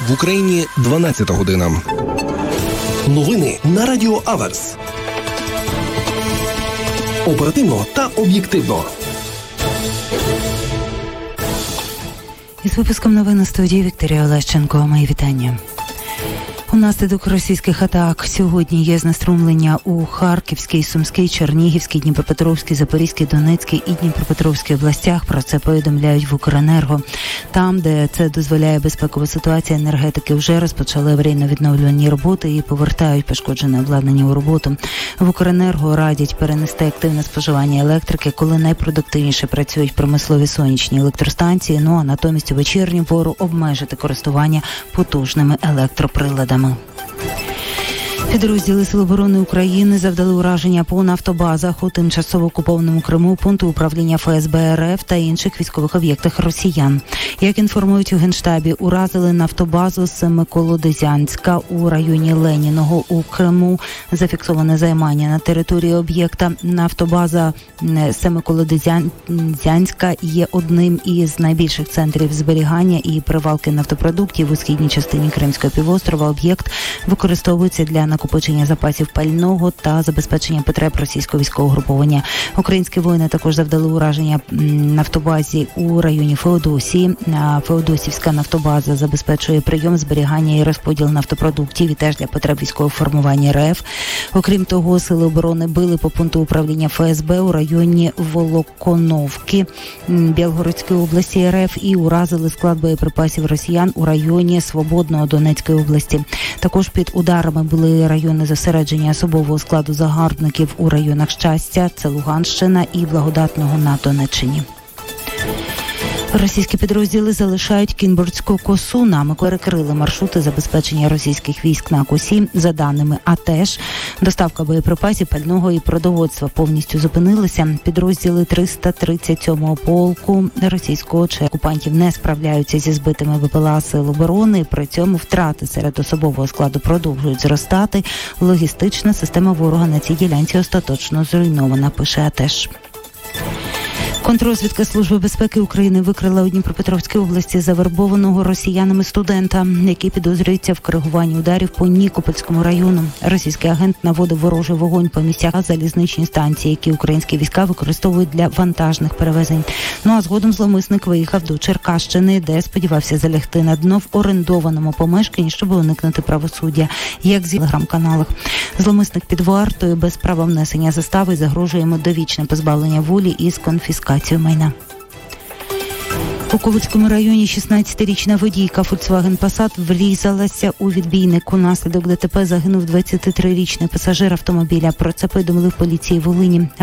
В Україні 12 година. Новини на Радіо Аверс. Оперативно та об'єктивно. Із випуском новин на студії Вікторія Олещенко. Мої вітання. Унаслідок російських атак сьогодні є знеструмлення у Харківській, Сумській, Чернігівській, Дніпропетровській, Запорізькій, Донецькій і Дніпропетровській областях. Про це повідомляють в Укренерго. Там, де це дозволяє безпекова ситуація, енергетики вже розпочали аварійно-відновлювальні роботи і повертають пошкоджене обладнання у роботу. В Укренерго радять перенести активне споживання електрики, коли найпродуктивніше працюють промислові сонячні електростанції, а натомість у вечірню пору обмежити користування потужними електроприладами. Підрозділи Сил оборони України завдали ураження по нафтобазах у тимчасово окупованому Криму, пункту управління ФСБ РФ та інших військових об'єктах росіян. Як інформують у Генштабі, уразили нафтобазу Семиколодезянська у районі Леніного у Криму. Зафіксоване займання на території об'єкта. Нафтобаза Семиколодезянська є одним із найбільших центрів зберігання і привалки нафтопродуктів у східній частині Кримського півострова. Об'єкт використовується для накопичення запасів пального та забезпечення потреб російського військового угруповання. Українські воїни також завдали ураження нафтобазі у районі Феодосії. Феодосівська нафтобаза забезпечує прийом, зберігання і розподіл нафтопродуктів і теж для потреб військового формування РФ. Окрім того, Сили оборони били по пункту управління ФСБ у районі Волоконовки Білгородської області РФ і уразили склад боєприпасів росіян у районі Свободного Донецької області. Також під ударами були райони зосередження особового складу загарбників у районах Щастя, це Луганщина і Благодатного на Донеччині. Російські підрозділи залишають Кінбурзьку косу. Нами перекрили маршрути забезпечення російських військ на косі. За даними АТЕШ, доставка боєприпасів, пального і продовольства повністю зупинилися. Підрозділи 337-го полку російського чи окупантів не справляються зі збитими БПЛА Сил оборони. При цьому втрати серед особового складу продовжують зростати. Логістична система ворога на цій ділянці остаточно зруйнована, пише АТЕШ. Контррозвідка Служби безпеки України викрила у Дніпропетровській області завербованого росіянами студента, який підозрюється в коригуванні ударів по Нікопольському району. Російський агент наводив ворожий вогонь по місцях залізничні станції, які українські війська використовують для вантажних перевезень. А згодом зловмисник виїхав до Черкащини, де сподівався залягти на дно в орендованому помешканні, щоб уникнути правосуддя, як з телеграм-каналах. Зловмисник під вартою без права внесення застави загрожує йому довічне позбавлення волі із конфіскацією майна. У Ковицькому районі 16-річна водійка Volkswagen Passat врізалася у відбійник. Унаслідок ДТП загинув 23-річний пасажир автомобіля. Про це повідомили в поліції Волині.